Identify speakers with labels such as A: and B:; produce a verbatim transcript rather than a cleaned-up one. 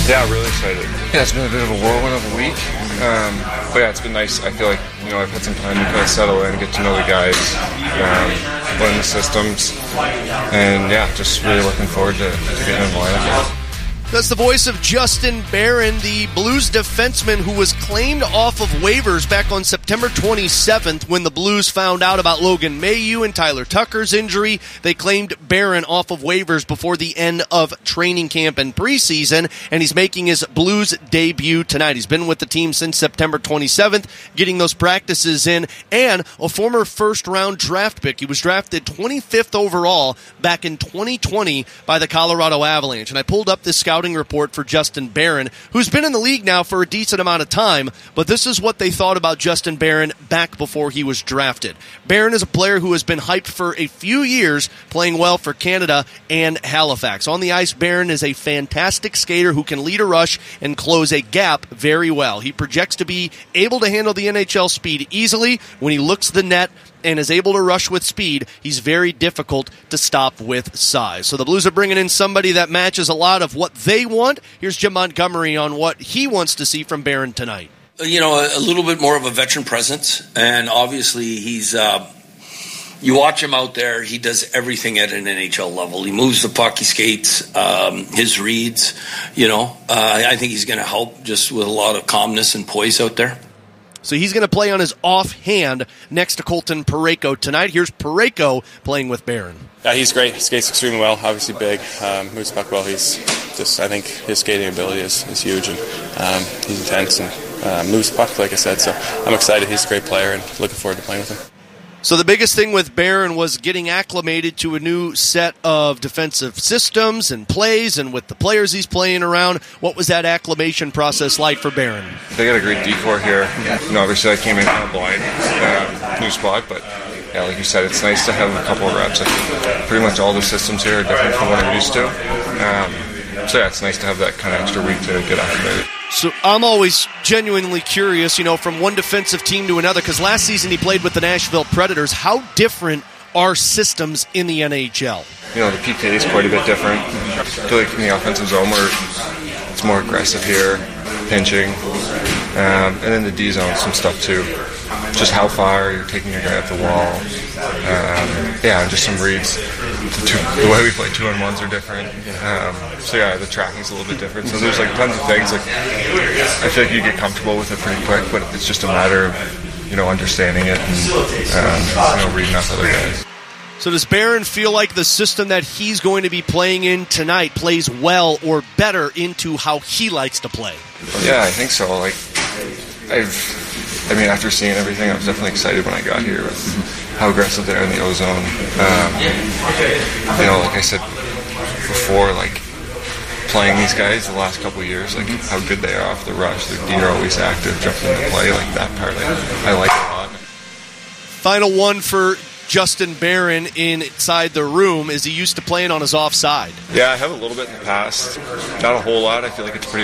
A: Yeah, really excited. Yeah, it's been a bit of a whirlwind of a week. Um, but yeah, it's been nice. I feel like, you know, I've had some time to kind of settle in, get to know the guys, um, learn the systems, and yeah, just really looking forward to, to getting in the lineup.
B: That's the voice of Justin Barron, the Blues defenseman who was claimed off of waivers back on September twenty-seventh when the Blues found out about Logan Mailloux and Tyler Tucker's injury. They claimed Barron off of waivers before the end of training camp and preseason, and he's making his Blues debut tonight. He's been with the team since September twenty-seventh, getting those practices in, and a former first-round draft pick. He was drafted twenty-fifth overall back in twenty twenty by the Colorado Avalanche, and I pulled up this scouting report for Justin Barron, who's been in the league now for a decent amount of time, but this is what they thought about Justin Barron back before he was drafted. Barron is a player who has been hyped for a few years, playing well for Canada and Halifax. On the ice, Barron is a fantastic skater who can lead a rush and close a gap very well. He projects to be able to handle the N H L speed easily. When he looks the net and is able to rush with speed, he's very difficult to stop with size. So the Blues are bringing in somebody that matches a lot of what they want. Here's Jim Montgomery on what he wants to see from Barron tonight.
C: You know, a, a little bit more of a veteran presence, and obviously he's, uh, you watch him out there, he does everything at an N H L level. He moves the puck, he skates, um, his reads, you know. Uh, I think he's going to help just with a lot of calmness and poise out there.
B: So he's going to play on his offhand next to Colton Parayko tonight. Here's Parayko playing with Barron.
D: Yeah, he's great. He skates extremely well, obviously big, um, moves the puck well. He's just, I think his skating ability is, is huge, and um, he's intense and uh, moves the puck, like I said. So I'm excited. He's a great player and looking forward to playing with him.
B: So the biggest thing with Barron was getting acclimated to a new set of defensive systems and plays, and with the players he's playing around. What was that acclimation process like for Barron?
A: They got a great decor here. You know, obviously I came in kind of blind, um, new spot, but yeah, like you said, it's nice to have a couple of reps. Like, pretty much all the systems here are different from what I'm used to. Um, so yeah, it's nice to have that kind of extra week to get acclimated.
B: So I'm always genuinely curious, you know, from one defensive team to another, because last season he played with the Nashville Predators. How different are systems in the N H L?
A: You know, the P K is quite a bit different. I feel like in the offensive zone where it's more aggressive here, pinching, um, and then the D zone, some stuff too. Just how far you're taking your guy up the wall. Um, yeah, and just some reads. The, two, the way we play two-on-ones are different. Um, so yeah, the tracking's a little bit different. So there's like tons of things. Like I feel like you get comfortable with it pretty quick, but it's just a matter of, you know, understanding it and um, you know, reading off other guys.
B: So does Barron feel like the system that he's going to be playing in tonight plays well or better into how he likes to play?
A: Yeah, I think so. Like I've. I mean, after seeing everything, I was definitely excited when I got here with how aggressive they are in the O-zone. Um, you know, like I said before, like playing these guys the last couple of years, like how good they are off the rush. Their D are always active, jumping into play, like that part. Like, I like it a lot.
B: Final one for Justin Barron inside the room. Is he used to playing on his offside?
A: Yeah, I have a little bit in the past. Not a whole lot. I feel like it's pretty